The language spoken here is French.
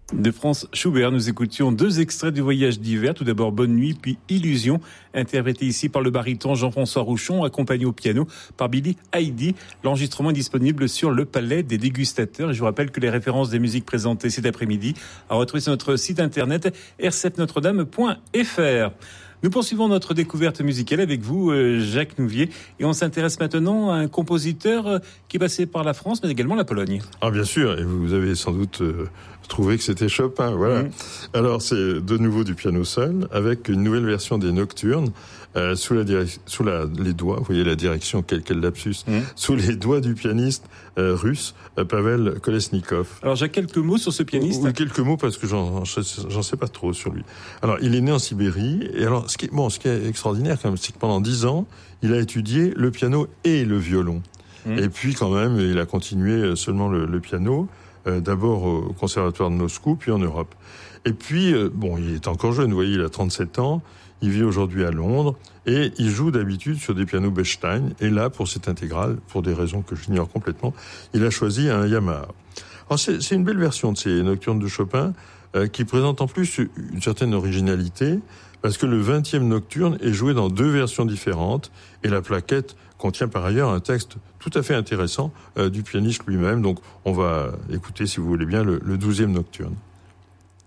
De Franz Schubert, nous écoutions 2 extraits du Voyage d'hiver. Tout d'abord Bonne nuit, puis Illusion, interprété ici par le baryton Jean-François Rouchon, accompagné au piano par Billy Heidi. L'enregistrement est disponible sur le Palais des Dégustateurs. Et je vous rappelle que les références des musiques présentées cet après-midi à retrouver sur notre site internet r7notredame.fr. Nous poursuivons notre découverte musicale avec vous, Jacques Nouvier, et on s'intéresse maintenant à un compositeur qui est passé par la France, mais également la Pologne. Ah, bien sûr, et vous avez sans doute trouvé que c'était Chopin, voilà. Alors, c'est de nouveau du piano seul, avec une nouvelle version des Nocturnes, sous les doigts, vous voyez la direction, quel lapsus, sous les doigts du pianiste russe, Pavel Kolesnikov. Alors, j'ai quelques mots sur ce pianiste. Oui, quelques mots, parce que j'en sais pas trop sur lui. Alors, il est né en Sibérie, et alors, ce qui est extraordinaire, quand même, c'est que pendant 10 ans, il a étudié le piano et le violon. Et puis, quand même, il a continué seulement le piano, d'abord au Conservatoire de Moscou, puis en Europe. Et puis, il est encore jeune, vous voyez, il a 37 ans, il vit aujourd'hui à Londres, et il joue d'habitude sur des pianos Bechstein, et là, pour cette intégrale, pour des raisons que j'ignore complètement, il a choisi un Yamaha. Alors, c'est une belle version de ces Nocturnes de Chopin, qui présente en plus une certaine originalité, parce que le 20e Nocturne est joué dans 2 versions différentes, et la plaquette contient par ailleurs un texte tout à fait intéressant du pianiste lui-même. Donc on va écouter, si vous voulez bien, le 12e Nocturne.